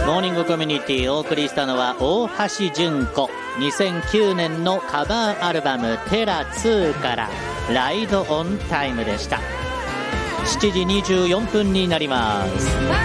モーニングコミュニティをお送りしたのは大橋純子。2009年のカバーアルバムテラ2からライドオンタイムでした。7時24分になります。